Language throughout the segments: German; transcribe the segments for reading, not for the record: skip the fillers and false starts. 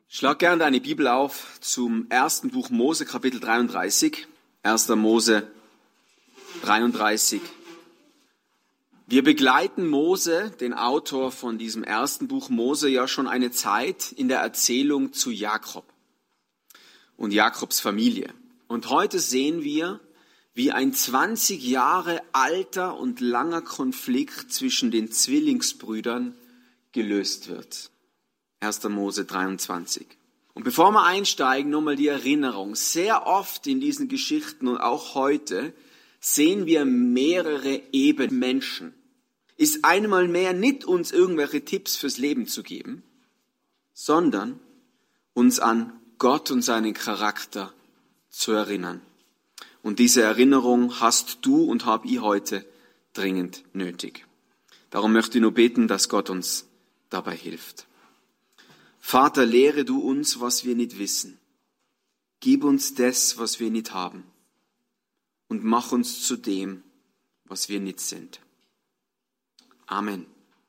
Schlag gerne deine Bibel auf zum ersten Buch Mose, Kapitel 33. 1. Mose 33. Wir begleiten Mose, den Autor von diesem ersten Buch Mose, ja schon eine Zeit in der Erzählung zu Jakob und Jakobs Familie. Und heute sehen wir, wie ein 20 Jahre alter und langer Konflikt zwischen den Zwillingsbrüdern gelöst wird. 1. Mose 23. Und bevor wir einsteigen, nochmal die Erinnerung. Sehr oft in diesen Geschichten und auch heute sehen wir mehrere Ebenen Menschen. Ist einmal mehr nicht uns irgendwelche Tipps fürs Leben zu geben, sondern uns an Gott und seinen Charakter zu erinnern. Und diese Erinnerung hast du und habe ich heute dringend nötig. Darum möchte ich nur beten, dass Gott uns dabei hilft. Vater, lehre du uns, was wir nicht wissen. Gib uns das, was wir nicht haben. Und mach uns zu dem, was wir nicht sind. Amen.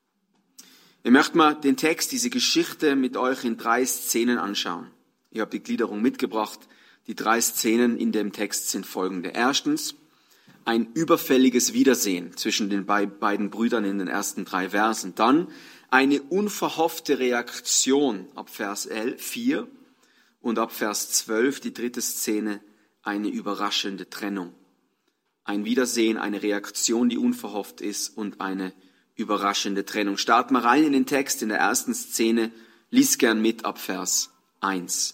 Ich möchte mal den Text, diese Geschichte mit euch in 3 Szenen anschauen. Ich habe die Gliederung mitgebracht. Die 3 Szenen in dem Text sind folgende. Erstens, ein überfälliges Wiedersehen zwischen den beiden Brüdern in den ersten 3 Versen. Dann eine unverhoffte Reaktion ab Vers 4 und ab Vers 12, die 3. Szene, eine überraschende Trennung. Ein Wiedersehen, eine Reaktion, die unverhofft ist und eine überraschende Trennung. Starten wir rein in den Text in der ersten Szene. Lies gern mit ab Vers 1.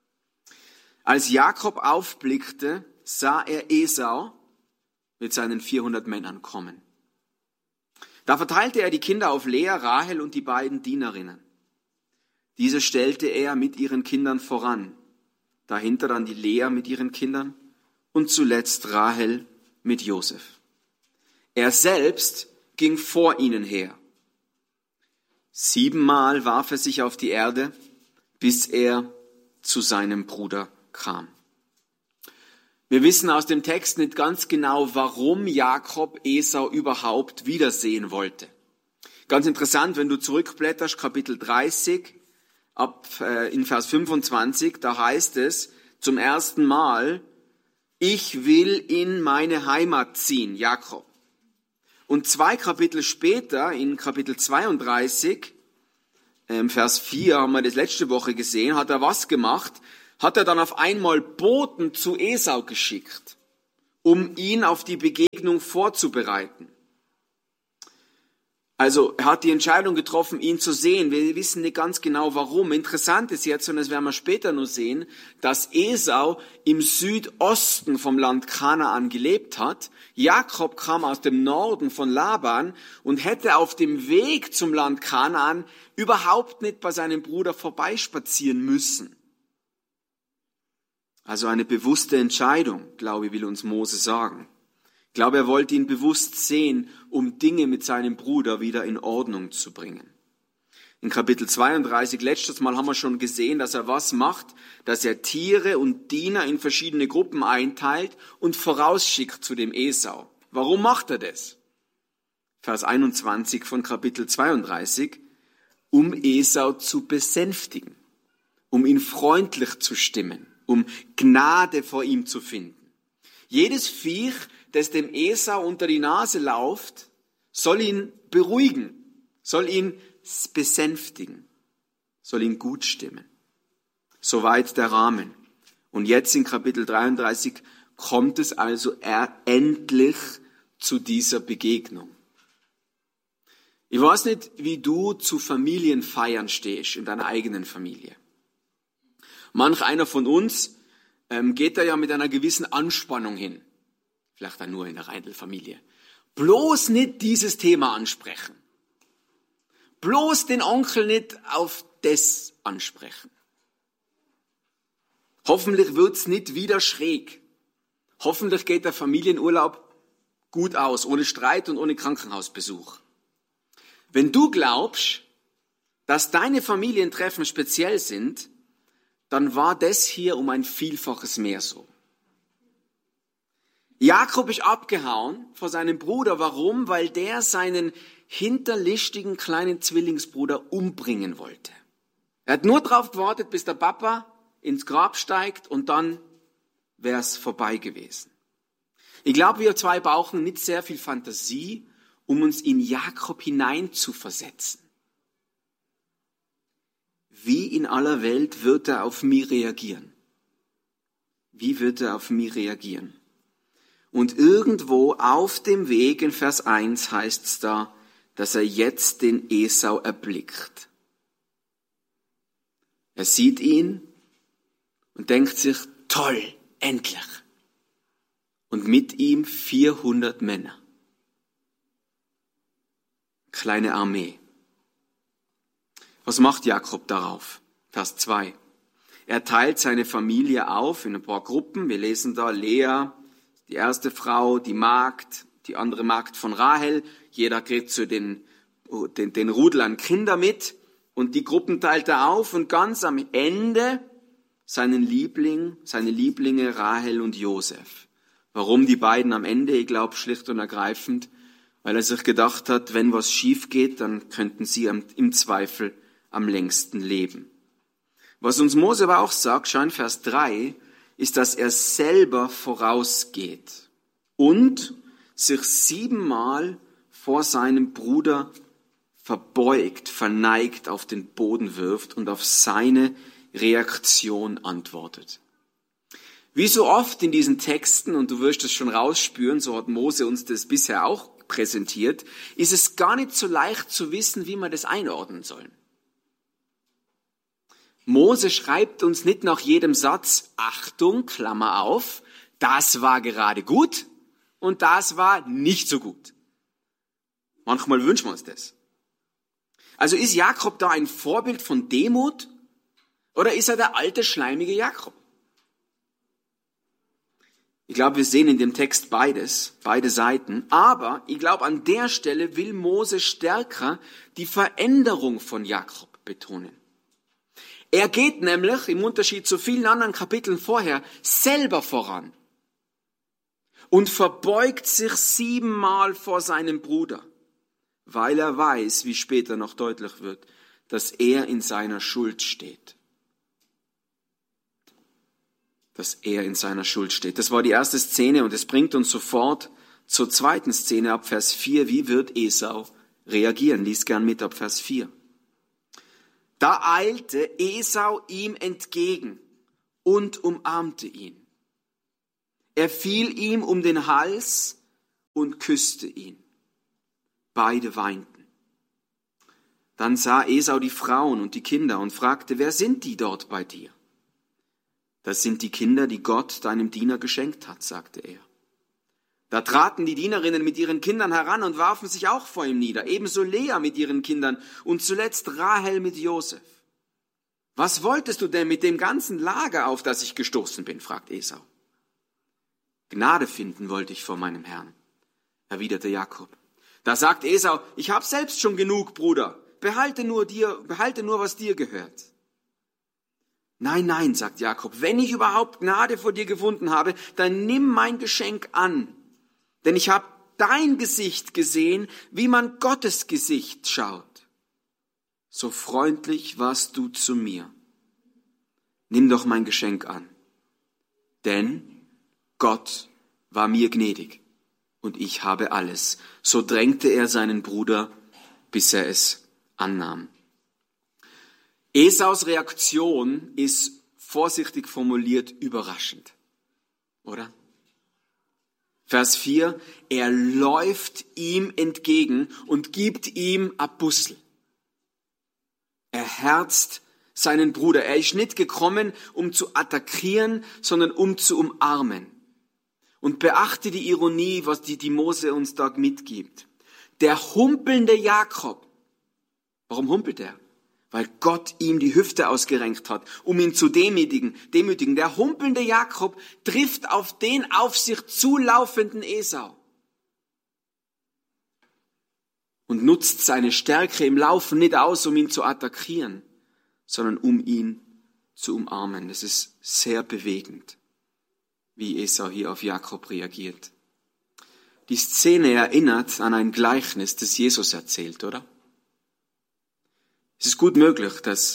Als Jakob aufblickte, sah er Esau mit seinen 400 Männern kommen. Da verteilte er die Kinder auf Lea, Rahel und die beiden Dienerinnen. Diese stellte er mit ihren Kindern voran, dahinter dann die Lea mit ihren Kindern und zuletzt Rahel mit Josef. Er selbst ging vor ihnen her. 7-mal warf er sich auf die Erde, bis er zu seinem Bruder kam. Wir wissen aus dem Text nicht ganz genau, warum Jakob Esau überhaupt wiedersehen wollte. Ganz interessant, wenn du zurückblätterst, Kapitel 30, in Vers 25, da heißt es zum ersten Mal, ich will in meine Heimat ziehen, Jakob. Und 2 Kapitel später, in Kapitel 32, Vers 4, haben wir das letzte Woche gesehen, hat er was gemacht? Hat er dann auf einmal Boten zu Esau geschickt, um ihn auf die Begegnung vorzubereiten. Also er hat die Entscheidung getroffen, ihn zu sehen. Wir wissen nicht ganz genau warum. Interessant ist jetzt, und das werden wir später noch sehen, dass Esau im Südosten vom Land Kanaan gelebt hat. Jakob kam aus dem Norden von Laban und hätte auf dem Weg zum Land Kanaan überhaupt nicht bei seinem Bruder vorbeispazieren müssen. Also eine bewusste Entscheidung, glaube ich, will uns Mose sagen. Ich glaube, er wollte ihn bewusst sehen, um Dinge mit seinem Bruder wieder in Ordnung zu bringen. In Kapitel 32, letztes Mal haben wir schon gesehen, dass er was macht, dass er Tiere und Diener in verschiedene Gruppen einteilt und vorausschickt zu dem Esau. Warum macht er das? Vers 21 von Kapitel 32, um Esau zu besänftigen, um ihn freundlich zu stimmen, um Gnade vor ihm zu finden. Jedes Viech, das dem Esau unter die Nase lauft, soll ihn beruhigen, soll ihn besänftigen, soll ihn gut stimmen. Soweit der Rahmen. Und jetzt in Kapitel 33 kommt es also endlich zu dieser Begegnung. Ich weiß nicht, wie du zu Familienfeiern stehst in deiner eigenen Familie. Manch einer von uns geht da ja mit einer gewissen Anspannung hin. Vielleicht dann nur in der Reindl-Familie. Bloß nicht dieses Thema ansprechen. Bloß den Onkel nicht auf das ansprechen. Hoffentlich wird's nicht wieder schräg. Hoffentlich geht der Familienurlaub gut aus, ohne Streit und ohne Krankenhausbesuch. Wenn du glaubst, dass deine Familientreffen speziell sind, dann war das hier um ein Vielfaches mehr so. Jakob ist abgehauen vor seinem Bruder. Warum? Weil der seinen hinterlistigen kleinen Zwillingsbruder umbringen wollte. Er hat nur darauf gewartet, bis der Papa ins Grab steigt und dann wäre es vorbei gewesen. Ich glaube, wir zwei brauchen nicht sehr viel Fantasie, um uns in Jakob hineinzuversetzen. Wie in aller Welt wird er auf mich reagieren? Wie wird er auf mich reagieren? Und irgendwo auf dem Weg in Vers 1 heißt es da, dass er jetzt den Esau erblickt. Er sieht ihn und denkt sich, toll, endlich. Und mit ihm 400 Männer. Kleine Armee. Was macht Jakob darauf? Vers 2. Er teilt seine Familie auf in ein paar Gruppen. Wir lesen da Lea, die erste Frau, die Magd, die andere Magd von Rahel. Jeder kriegt so den Rudel an Kinder mit. Und die Gruppen teilt er auf und ganz am Ende seine Lieblinge Rahel und Josef. Warum die beiden am Ende? Ich glaube schlicht und ergreifend, weil er sich gedacht hat, wenn was schief geht, dann könnten sie im Zweifel am längsten leben. Was uns Mose aber auch sagt, schau in Vers 3, ist, dass er selber vorausgeht und sich 7-mal vor seinem Bruder verbeugt, verneigt, auf den Boden wirft und auf seine Reaktion antwortet. Wie so oft in diesen Texten, und du wirst es schon rausspüren, so hat Mose uns das bisher auch präsentiert, ist es gar nicht so leicht zu wissen, wie wir das einordnen sollen. Mose schreibt uns nicht nach jedem Satz, Achtung, Klammer auf, das war gerade gut und das war nicht so gut. Manchmal wünschen wir uns das. Also ist Jakob da ein Vorbild von Demut oder ist er der alte, schleimige Jakob? Ich glaube, wir sehen in dem Text beides, beide Seiten. Aber ich glaube, an der Stelle will Mose stärker die Veränderung von Jakob betonen. Er geht nämlich, im Unterschied zu vielen anderen Kapiteln vorher, selber voran und verbeugt sich 7-mal vor seinem Bruder, weil er weiß, wie später noch deutlich wird, dass er in seiner Schuld steht. Dass er in seiner Schuld steht. Das war die erste Szene und es bringt uns sofort zur zweiten Szene ab Vers 4. Wie wird Esau reagieren? Lies gern mit ab Vers 4. Da eilte Esau ihm entgegen und umarmte ihn. Er fiel ihm um den Hals und küsste ihn. Beide weinten. Dann sah Esau die Frauen und die Kinder und fragte, wer sind die dort bei dir? Das sind die Kinder, die Gott deinem Diener geschenkt hat, sagte er. Da traten die Dienerinnen mit ihren Kindern heran und warfen sich auch vor ihm nieder, ebenso Lea mit ihren Kindern und zuletzt Rahel mit Josef. Was wolltest du denn mit dem ganzen Lager, auf das ich gestoßen bin, fragt Esau. Gnade finden wollte ich vor meinem Herrn, erwiderte Jakob. Da sagt Esau, ich habe selbst schon genug, Bruder, behalte nur, was dir gehört. Nein, nein, sagt Jakob, wenn ich überhaupt Gnade vor dir gefunden habe, dann nimm mein Geschenk an. Denn ich habe dein Gesicht gesehen, wie man Gottes Gesicht schaut. So freundlich warst du zu mir. Nimm doch mein Geschenk an. Denn Gott war mir gnädig und ich habe alles. So drängte er seinen Bruder, bis er es annahm. Esaus Reaktion ist vorsichtig formuliert überraschend, oder? Vers 4, er läuft ihm entgegen und gibt ihm ein Bussel. Er herzt seinen Bruder. Er ist nicht gekommen, um zu attackieren, sondern um zu umarmen. Und beachte die Ironie, was die Mose uns da mitgibt. Der humpelnde Jakob, warum humpelt er? Weil Gott ihm die Hüfte ausgerenkt hat, um ihn zu demütigen. Der humpelnde Jakob trifft auf den auf sich zulaufenden Esau und nutzt seine Stärke im Laufen nicht aus, um ihn zu attackieren, sondern um ihn zu umarmen. Das ist sehr bewegend, wie Esau hier auf Jakob reagiert. Die Szene erinnert an ein Gleichnis, das Jesus erzählt, oder? Es ist gut möglich, dass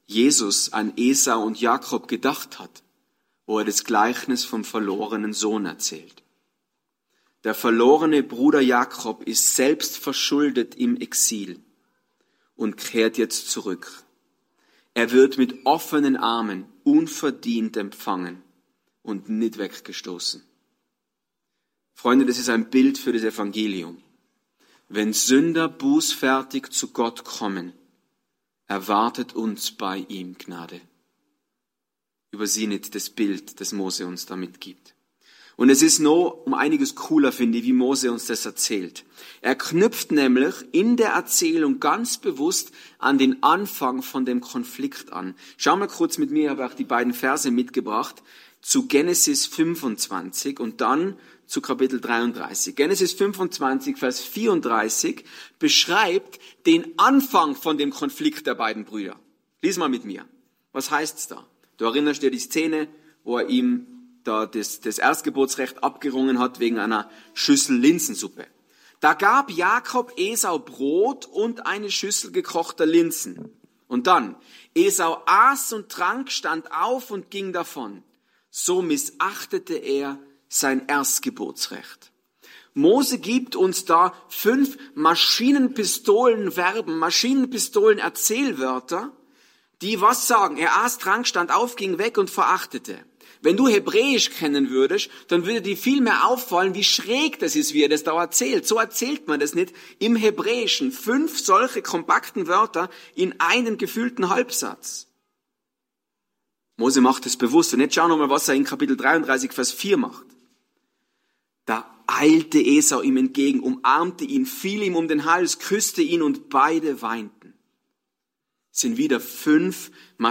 Jesus an Esau und Jakob gedacht hat, wo er das Gleichnis vom verlorenen Sohn erzählt. Der verlorene Bruder Jakob ist selbst verschuldet im Exil und kehrt jetzt zurück. Er wird mit offenen Armen unverdient empfangen und nicht weggestoßen. Freunde, das ist ein Bild für das Evangelium. Wenn Sünder bußfertig zu Gott kommen, erwartet uns bei ihm Gnade. Übersieh nicht das Bild, das Mose uns da mitgibt. Und es ist noch um einiges cooler, finde ich, wie Mose uns das erzählt. Er knüpft nämlich in der Erzählung ganz bewusst an den Anfang von dem Konflikt an. Schau mal kurz mit mir, ich habe auch die beiden Verse mitgebracht, zu Genesis 25 und dann zu Kapitel 33. Genesis 25, Vers 34 beschreibt den Anfang von dem Konflikt der beiden Brüder. Lies mal mit mir. Was heißt's da? Du erinnerst dir die Szene, wo er ihm da das Erstgeburtsrecht abgerungen hat wegen einer Schüssel Linsensuppe. Da gab Jakob Esau Brot und eine Schüssel gekochter Linsen. Und dann, Esau aß und trank, stand auf und ging davon. So missachtete er sein Erstgeburtsrecht. Mose gibt uns da 5 Maschinenpistolen-Verben, Maschinenpistolen-Erzählwörter, die was sagen? Er aß, trank, stand auf, ging weg und verachtete. Wenn du Hebräisch kennen würdest, dann würde dir viel mehr auffallen, wie schräg das ist, wie er das da erzählt. So erzählt man das nicht im Hebräischen. 5 solche kompakten Wörter in einen gefüllten Halbsatz. Mose macht es bewusst. Und jetzt schau nochmal, was er in Kapitel 33, Vers 4 macht. Da eilte Esau ihm entgegen, umarmte ihn, fiel ihm um den Hals, küsste ihn und beide weinten. Es sind wieder 5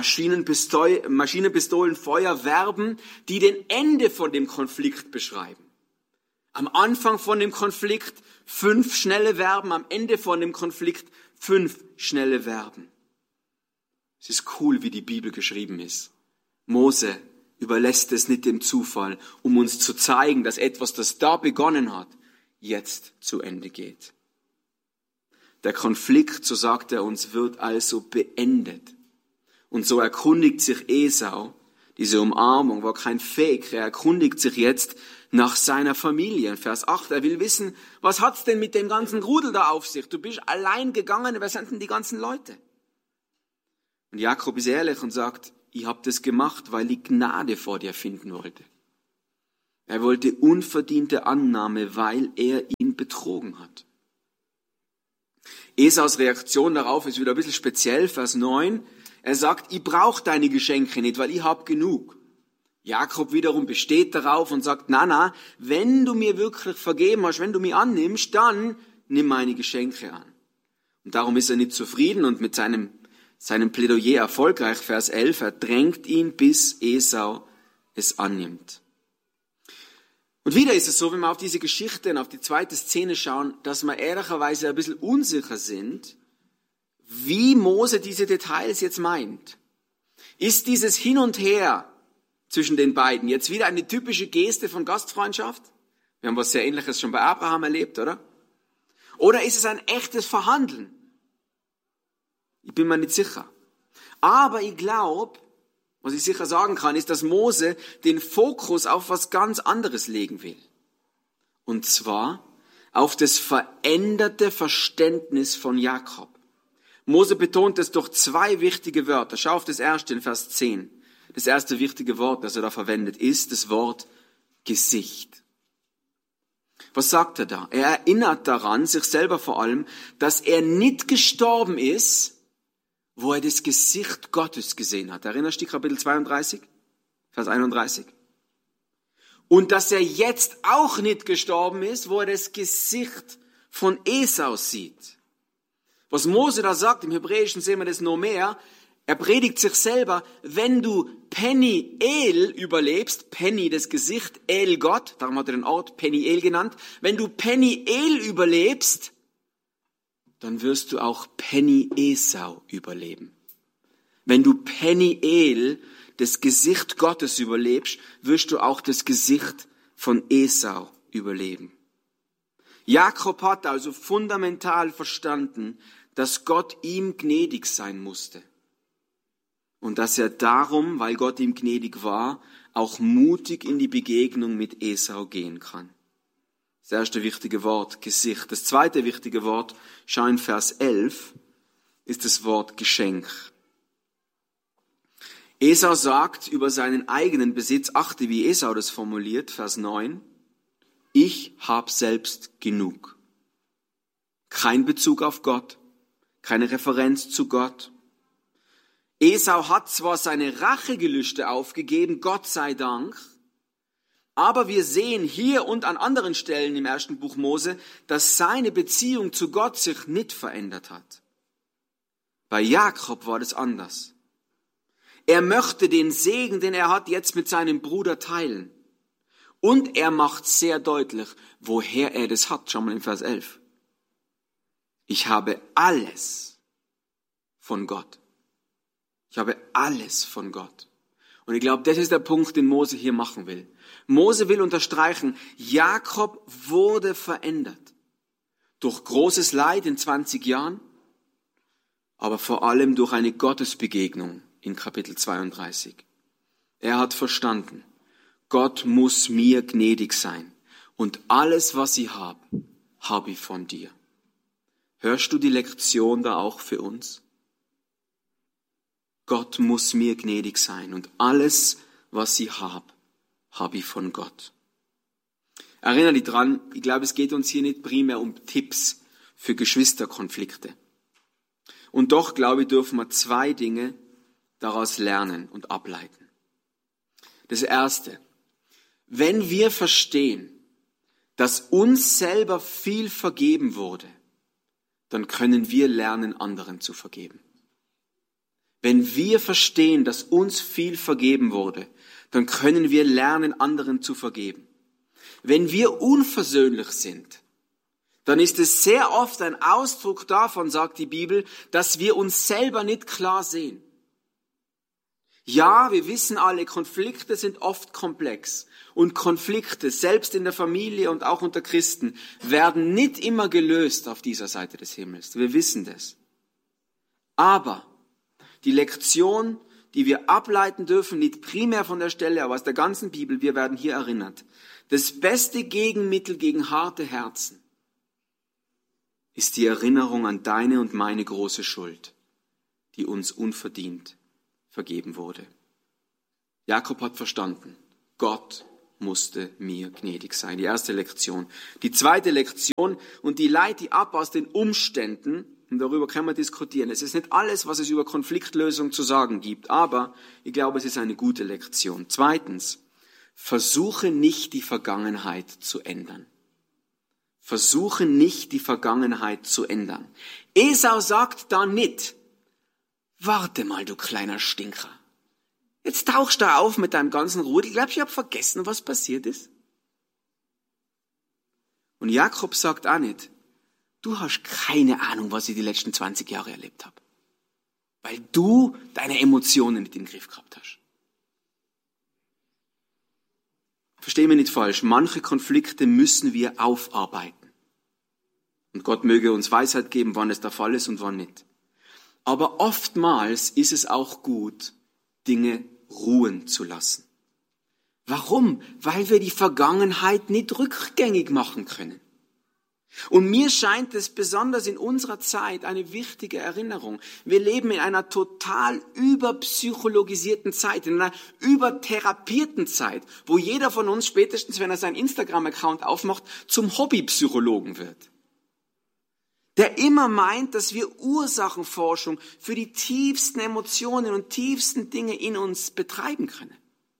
Maschinenpistolen-Feuerverben, die den Ende von dem Konflikt beschreiben. Am Anfang von dem Konflikt 5 schnelle Verben, am Ende von dem Konflikt 5 schnelle Verben. Es ist cool, wie die Bibel geschrieben ist. Mose überlässt es nicht dem Zufall, um uns zu zeigen, dass etwas, das da begonnen hat, jetzt zu Ende geht. Der Konflikt, so sagt er uns, wird also beendet. Und so erkundigt sich Esau, diese Umarmung war kein Fake, er erkundigt sich jetzt nach seiner Familie. In Vers 8, er will wissen, was hat's denn mit dem ganzen Rudel da auf sich? Du bist allein gegangen, wer sind denn die ganzen Leute? Und Jakob ist ehrlich und sagt, ich habe das gemacht, weil ich Gnade vor dir finden wollte. Er wollte unverdiente Annahme, weil er ihn betrogen hat. Esaus Reaktion darauf ist wieder ein bisschen speziell, Vers 9. Er sagt, ich brauche deine Geschenke nicht, weil ich habe genug. Jakob wiederum besteht darauf und sagt, na, wenn du mir wirklich vergeben hast, wenn du mich annimmst, dann nimm meine Geschenke an. Und darum ist er nicht zufrieden und mit seinem Plädoyer erfolgreich, Vers 11, er drängt ihn, bis Esau es annimmt. Und wieder ist es so, wenn wir auf diese Geschichte und auf die zweite Szene schauen, dass wir ehrlicherweise ein bisschen unsicher sind, wie Mose diese Details jetzt meint. Ist dieses Hin und Her zwischen den beiden jetzt wieder eine typische Geste von Gastfreundschaft? Wir haben was sehr Ähnliches schon bei Abraham erlebt, oder? Oder ist es ein echtes Verhandeln? Ich bin mir nicht sicher. Aber ich glaube, was ich sicher sagen kann, ist, dass Mose den Fokus auf was ganz anderes legen will. Und zwar auf das veränderte Verständnis von Jakob. Mose betont es durch 2 wichtige Wörter. Schau auf das erste in Vers 10. Das erste wichtige Wort, das er da verwendet, ist das Wort Gesicht. Was sagt er da? Er erinnert daran, sich selber vor allem, dass er nicht gestorben ist, wo er das Gesicht Gottes gesehen hat. Erinnerst du dich Kapitel 32, Vers 31? Und dass er jetzt auch nicht gestorben ist, wo er das Gesicht von Esau sieht. Was Mose da sagt, im Hebräischen sehen wir das noch mehr, er predigt sich selber, wenn du Peniel überlebst, Penny das Gesicht, El Gott, darum hat er den Ort Peniel genannt, wenn du Peniel überlebst, dann wirst du auch Penny Esau überleben. Wenn du Peniel, das Gesicht Gottes überlebst, wirst du auch das Gesicht von Esau überleben. Jakob hat also fundamental verstanden, dass Gott ihm gnädig sein musste. und dass er darum, weil Gott ihm gnädig war, auch mutig in die Begegnung mit Esau gehen kann. Das erste wichtige Wort, Gesicht. Das zweite wichtige Wort, schau in Vers 11, ist das Wort Geschenk. Esau sagt über seinen eigenen Besitz, achte, wie Esau das formuliert, Vers 9, ich hab selbst genug. Kein Bezug auf Gott, keine Referenz zu Gott. Esau hat zwar seine Rachegelüste aufgegeben, Gott sei Dank, aber wir sehen hier und an anderen Stellen im ersten Buch Mose, dass seine Beziehung zu Gott sich nicht verändert hat. Bei Jakob war das anders. Er möchte den Segen, den er hat, jetzt mit seinem Bruder teilen. Und er macht sehr deutlich, woher er das hat. Schau mal in Vers 11. Ich habe alles von Gott. Ich habe alles von Gott. Und ich glaube, das ist der Punkt, den Mose hier machen will. Mose will unterstreichen, Jakob wurde verändert. Durch großes Leid in 20 Jahren, aber vor allem durch eine Gottesbegegnung in Kapitel 32. Er hat verstanden, Gott muss mir gnädig sein und alles, was ich habe ich von dir. Hörst du die Lektion da auch für uns? Gott muss mir gnädig sein und alles, was ich habe ich von Gott. Erinnere dich dran, ich glaube, es geht uns hier nicht primär um Tipps für Geschwisterkonflikte. Und doch, glaube ich, dürfen wir 2 Dinge daraus lernen und ableiten. Das erste, wenn wir verstehen, dass uns selber viel vergeben wurde, dann können wir lernen, anderen zu vergeben. Wenn wir verstehen, dass uns viel vergeben wurde, dann können wir lernen, anderen zu vergeben. Wenn wir unversöhnlich sind, dann ist es sehr oft ein Ausdruck davon, sagt die Bibel, dass wir uns selber nicht klar sehen. Ja, wir wissen alle, Konflikte sind oft komplex. Und Konflikte, selbst in der Familie und auch unter Christen, werden nicht immer gelöst auf dieser Seite des Himmels. Wir wissen das. Aber die Lektion, die wir ableiten dürfen, nicht primär von der Stelle, aber aus der ganzen Bibel, wir werden hier erinnert. Das beste Gegenmittel gegen harte Herzen ist die Erinnerung an deine und meine große Schuld, die uns unverdient vergeben wurde. Jakob hat verstanden, Gott musste mir gnädig sein. Die erste Lektion. Die zweite Lektion, und die leite ich ab aus den Umständen, und darüber können wir diskutieren. Es ist nicht alles, was es über Konfliktlösung zu sagen gibt, aber ich glaube, es ist eine gute Lektion. Zweitens, versuche nicht die Vergangenheit zu ändern. Versuche nicht die Vergangenheit zu ändern. Esau sagt da nicht, warte mal, du kleiner Stinker. Jetzt tauchst du auf mit deinem ganzen Rudel. Ich glaube, ich habe vergessen, was passiert ist. Und Jakob sagt auch nicht, du hast keine Ahnung, was ich die letzten 20 Jahre erlebt habe. Weil du deine Emotionen nicht im Griff gehabt hast. Versteh mich nicht falsch, manche Konflikte müssen wir aufarbeiten. Und Gott möge uns Weisheit geben, wann es der Fall ist und wann nicht. Aber oftmals ist es auch gut, Dinge ruhen zu lassen. Warum? Weil wir die Vergangenheit nicht rückgängig machen können. Und mir scheint es besonders in unserer Zeit eine wichtige Erinnerung. Wir leben in einer total überpsychologisierten Zeit, in einer übertherapierten Zeit, wo jeder von uns spätestens, wenn er seinen Instagram-Account aufmacht, zum Hobbypsychologen wird. Der immer meint, dass wir Ursachenforschung für die tiefsten Emotionen und tiefsten Dinge in uns betreiben können.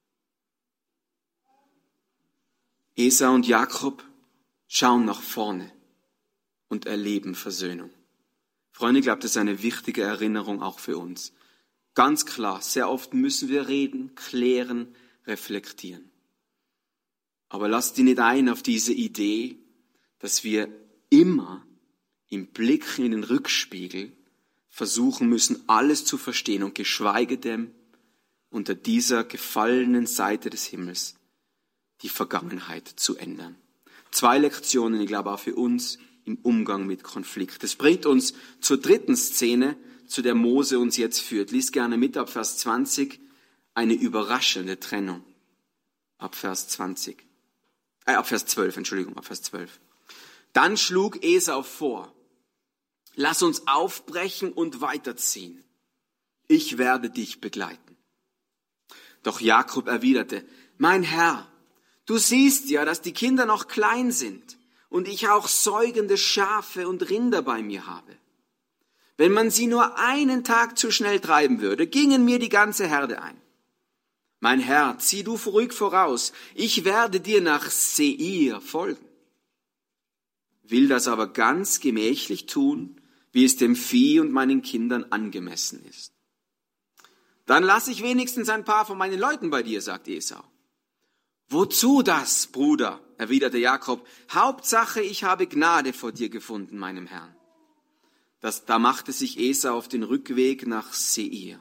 Esau und Jakob schauen nach vorne und erleben Versöhnung. Freunde, ich glaube, das ist eine wichtige Erinnerung auch für uns. Ganz klar, sehr oft müssen wir reden, klären, reflektieren. Aber lasst dich nicht ein auf diese Idee, dass wir immer im Blick in den Rückspiegel versuchen müssen, alles zu verstehen und geschweige denn unter dieser gefallenen Seite des Himmels die Vergangenheit zu ändern. 2 Lektionen, ich glaube auch für uns, im Umgang mit Konflikt. Das bringt uns zur dritten Szene, zu der Mose uns jetzt führt. Lies gerne mit ab Vers 20, eine überraschende Trennung. Ab Vers 12. Ab Vers 12. Dann schlug Esau vor: Lass uns aufbrechen und weiterziehen. Ich werde dich begleiten. Doch Jakob erwiderte: Mein Herr, du siehst ja, dass die Kinder noch klein sind und ich auch säugende Schafe und Rinder bei mir habe. Wenn man sie nur einen Tag zu schnell treiben würde, gingen mir die ganze Herde ein. Mein Herr, zieh du ruhig voraus, ich werde dir nach Seir folgen. Will das aber ganz gemächlich tun, wie es dem Vieh und meinen Kindern angemessen ist. Dann lass ich wenigstens ein paar von meinen Leuten bei dir, sagt Esau. Wozu das, Bruder? Erwiderte Jakob. Hauptsache, ich habe Gnade vor dir gefunden, meinem Herrn. Da machte sich Esau auf den Rückweg nach Seir.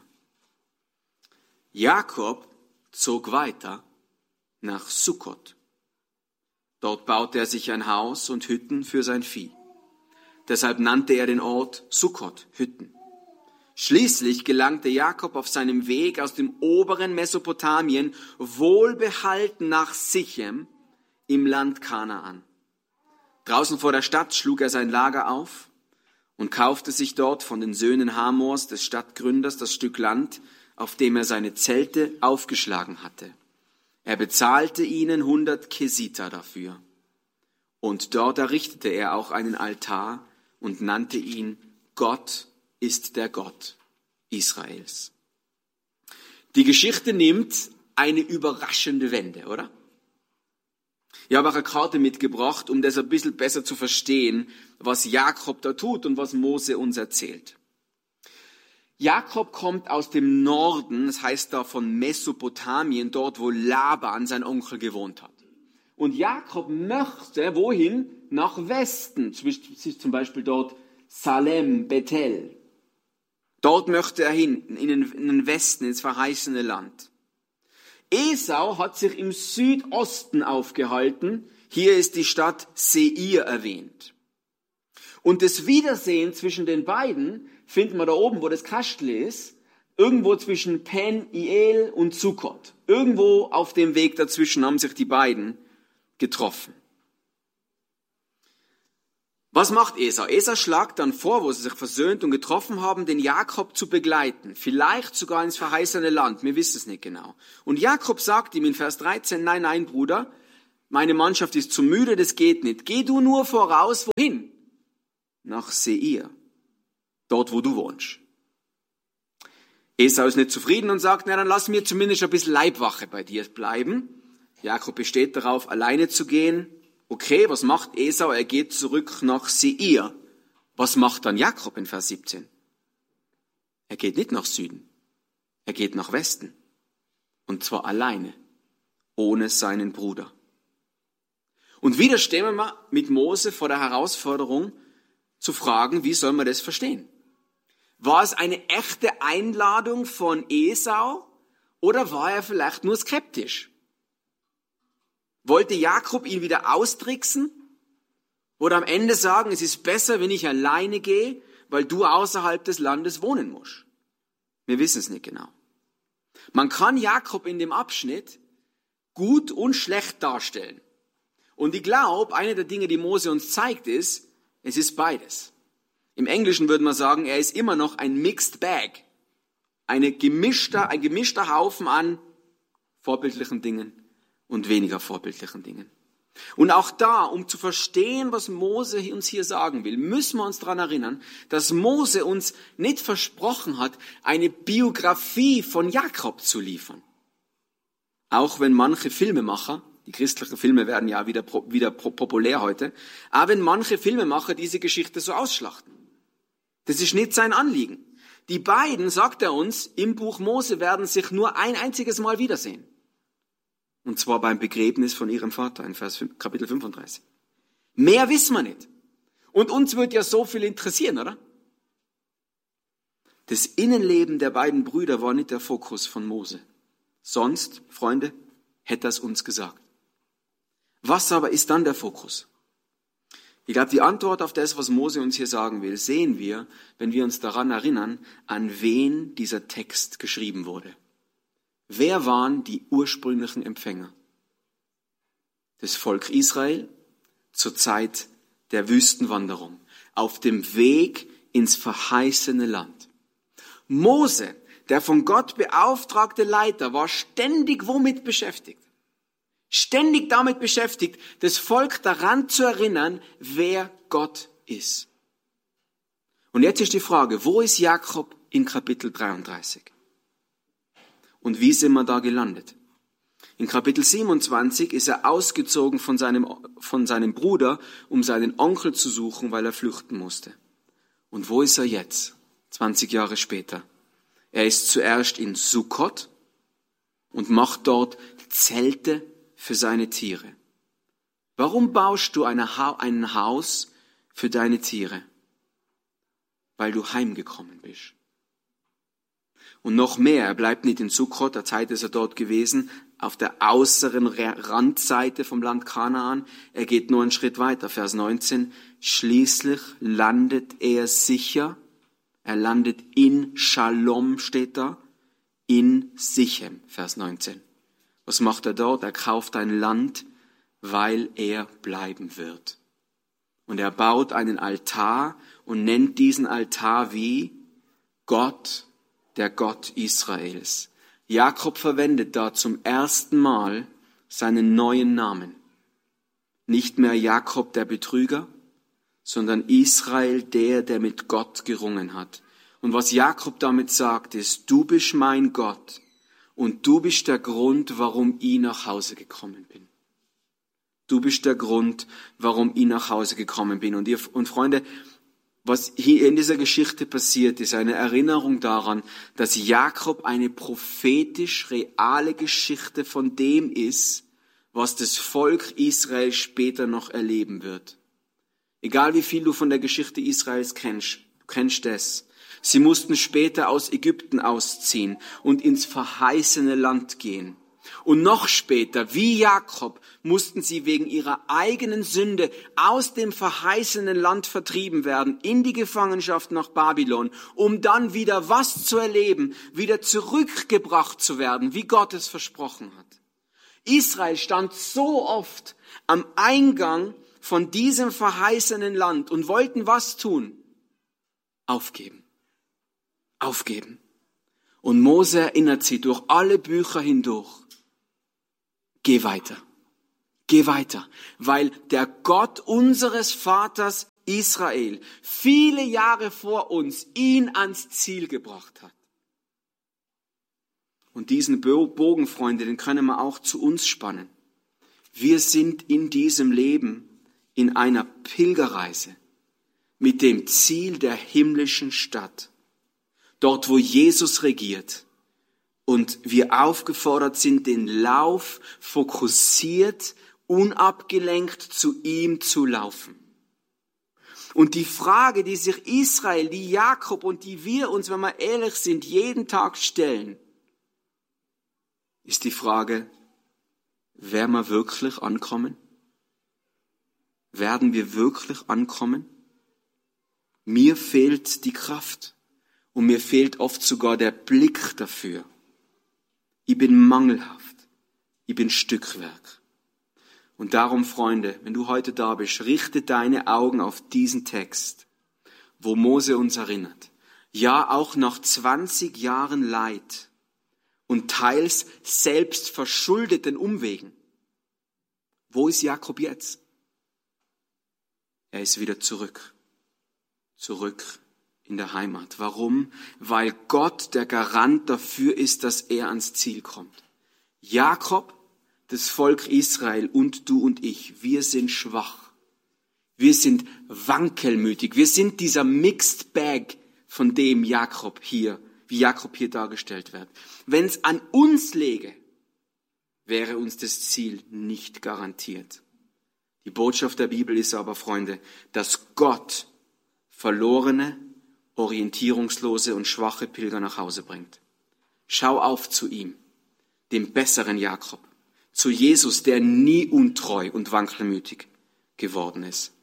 Jakob zog weiter nach Sukkot. Dort baute er sich ein Haus und Hütten für sein Vieh. Deshalb nannte er den Ort Sukkot, Hütten. Schließlich gelangte Jakob auf seinem Weg aus dem oberen Mesopotamien wohlbehalten nach Sichem im Land Kanaan. Draußen vor der Stadt schlug er sein Lager auf und kaufte sich dort von den Söhnen Hamors, des Stadtgründers, das Stück Land, auf dem er seine Zelte aufgeschlagen hatte. Er bezahlte ihnen 100 Kesita dafür. Und dort errichtete er auch einen Altar und nannte ihn Gott ist der Gott Israels. Die Geschichte nimmt eine überraschende Wende, oder? Ich habe auch eine Karte mitgebracht, um das ein bisschen besser zu verstehen, was Jakob da tut und was Mose uns erzählt. Jakob kommt aus dem Norden, das heißt da von Mesopotamien, dort wo Laban, sein Onkel, gewohnt hat. Und Jakob möchte wohin? Nach Westen, zum Beispiel dort Salem, Bethel. Dort möchte er hin, in den Westen, ins verheißene Land. Esau hat sich im Südosten aufgehalten. Hier ist die Stadt Seir erwähnt. Und das Wiedersehen zwischen den beiden finden wir da oben, wo das Kastel ist, irgendwo zwischen Pen-Iel und Sukkot. Irgendwo auf dem Weg dazwischen haben sich die beiden getroffen. Was macht Esau? Esau schlagt dann vor, wo sie sich versöhnt und getroffen haben, den Jakob zu begleiten. Vielleicht sogar ins verheißene Land. Wir wissen es nicht genau. Und Jakob sagt ihm in Vers 13, nein, Bruder, meine Mannschaft ist zu müde, das geht nicht. Geh du nur voraus, wohin? Nach Seir. Dort, wo du wohnst. Esau ist nicht zufrieden und sagt, na, dann lass mir zumindest ein bisschen Leibwache bei dir bleiben. Jakob besteht darauf, alleine zu gehen. Okay, was macht Esau? Er geht zurück nach Seir. Was macht dann Jakob in Vers 17? Er geht nicht nach Süden. Er geht nach Westen. Und zwar alleine. Ohne seinen Bruder. Und wieder stehen wir mit Mose vor der Herausforderung zu fragen, wie soll man das verstehen? War es eine echte Einladung von Esau oder war er vielleicht nur skeptisch? Wollte Jakob ihn wieder austricksen oder am Ende sagen, es ist besser, wenn ich alleine gehe, weil du außerhalb des Landes wohnen musst? Wir wissen es nicht genau. Man kann Jakob in dem Abschnitt gut und schlecht darstellen. Und ich glaube, eine der Dinge, die Mose uns zeigt, ist, es ist beides. Im Englischen würde man sagen, er ist immer noch ein Mixed Bag. Ein gemischter Haufen an vorbildlichen Dingen und weniger vorbildlichen Dingen. Und auch da, um zu verstehen, was Mose uns hier sagen will, müssen wir uns daran erinnern, dass Mose uns nicht versprochen hat, eine Biografie von Jakob zu liefern. Auch wenn manche Filmemacher, die christlichen Filme werden ja wieder populär heute, aber wenn manche Filmemacher diese Geschichte so ausschlachten. Das ist nicht sein Anliegen. Die beiden, sagt er uns, im Buch Mose werden sich nur ein einziges Mal wiedersehen. Und zwar beim Begräbnis von ihrem Vater in Kapitel 35. Mehr wissen wir nicht. Und uns wird ja so viel interessieren, oder? Das Innenleben der beiden Brüder war nicht der Fokus von Mose. Sonst, Freunde, hätte er es uns gesagt. Was aber ist dann der Fokus? Ich glaube, die Antwort auf das, was Mose uns hier sagen will, sehen wir, wenn wir uns daran erinnern, an wen dieser Text geschrieben wurde. Wer waren die ursprünglichen Empfänger? Das Volk Israel zur Zeit der Wüstenwanderung, auf dem Weg ins verheißene Land. Mose, der von Gott beauftragte Leiter, war ständig womit beschäftigt? Ständig damit beschäftigt, das Volk daran zu erinnern, wer Gott ist. Und jetzt ist die Frage, wo ist Jakob in Kapitel 33? Und wie sind wir da gelandet? In Kapitel 27 ist er ausgezogen von seinem Bruder, um seinen Onkel zu suchen, weil er flüchten musste. Und wo ist er jetzt, 20 Jahre später? Er ist zuerst in Sukkot und macht dort Zelte für seine Tiere. Warum baust du ein Haus für deine Tiere? Weil du heimgekommen bist. Und noch mehr, er bleibt nicht in Sukkot, der Zeit ist er dort gewesen, auf der äußeren Randseite vom Land Kanaan. Er geht nur einen Schritt weiter, Vers 19. Schließlich landet er sicher, er landet in Shalom, steht da, in Sichem, Vers 19. Was macht er dort? Er kauft ein Land, weil er bleiben wird. Und er baut einen Altar und nennt diesen Altar wie Gott, der Gott Israels. Jakob verwendet da zum ersten Mal seinen neuen Namen. Nicht mehr Jakob der Betrüger, sondern Israel der mit Gott gerungen hat. Und was Jakob damit sagt, ist, du bist mein Gott und du bist der Grund, warum ich nach Hause gekommen bin. Du bist der Grund, warum ich nach Hause gekommen bin. Und Freunde, was hier in dieser Geschichte passiert, ist eine Erinnerung daran, dass Jakob eine prophetisch reale Geschichte von dem ist, was das Volk Israel später noch erleben wird. Egal wie viel du von der Geschichte Israels kennst, du kennst das. Sie mussten später aus Ägypten ausziehen und ins verheißene Land gehen. Und noch später, wie Jakob, mussten sie wegen ihrer eigenen Sünde aus dem verheißenen Land vertrieben werden, in die Gefangenschaft nach Babylon, um dann wieder was zu erleben, wieder zurückgebracht zu werden, wie Gott es versprochen hat. Israel stand so oft am Eingang von diesem verheißenen Land und wollten was tun? Aufgeben. Aufgeben. Und Mose erinnert sie durch alle Bücher hindurch. Geh weiter. Geh weiter. Weil der Gott unseres Vaters Israel viele Jahre vor uns ihn ans Ziel gebracht hat. Und diesen Bogen, Freunde, den können wir auch zu uns spannen. Wir sind in diesem Leben in einer Pilgerreise mit dem Ziel der himmlischen Stadt. Dort, wo Jesus regiert. Und wir aufgefordert sind, den Lauf fokussiert, unabgelenkt zu ihm zu laufen. Und die Frage, die sich Israel, die Jakob und die wir uns, wenn wir ehrlich sind, jeden Tag stellen, ist die Frage, werden wir wirklich ankommen? Werden wir wirklich ankommen? Mir fehlt die Kraft und mir fehlt oft sogar der Blick dafür. Ich bin mangelhaft. Ich bin Stückwerk. Und darum, Freunde, wenn du heute da bist, richte deine Augen auf diesen Text, wo Mose uns erinnert. Ja, auch nach 20 Jahren Leid und teils selbst verschuldeten Umwegen. Wo ist Jakob jetzt? Er ist wieder zurück. Zurück in der Heimat. Warum? Weil Gott der Garant dafür ist, dass er ans Ziel kommt. Jakob, das Volk Israel und du und ich, wir sind schwach. Wir sind wankelmütig. Wir sind dieser Mixed Bag, von dem Jakob hier dargestellt wird. Wenn es an uns läge, wäre uns das Ziel nicht garantiert. Die Botschaft der Bibel ist aber, Freunde, dass Gott verlorene, orientierungslose und schwache Pilger nach Hause bringt. Schau auf zu ihm, dem besseren Jakob, zu Jesus, der nie untreu und wankelmütig geworden ist.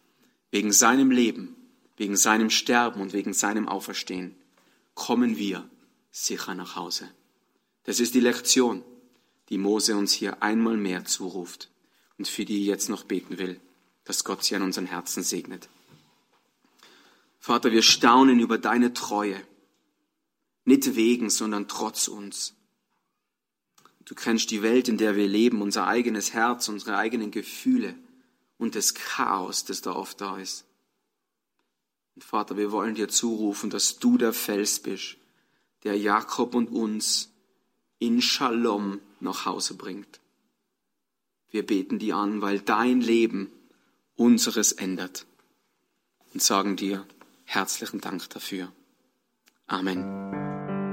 wegen seinem Leben, wegen seinem Sterben und wegen seinem Auferstehen, kommen wir sicher nach Hause. Das ist die Lektion, die Mose uns hier einmal mehr zuruft und für die ich jetzt noch beten will, dass Gott sie an unseren Herzen segnet. Vater, wir staunen über deine Treue, nicht wegen, sondern trotz uns. Du kennst die Welt, in der wir leben, unser eigenes Herz, unsere eigenen Gefühle und das Chaos, das da oft da ist. Und Vater, wir wollen dir zurufen, dass du der Fels bist, der Jakob und uns in Shalom nach Hause bringt. Wir beten dir an, weil dein Leben unseres ändert und sagen dir herzlichen Dank dafür. Amen.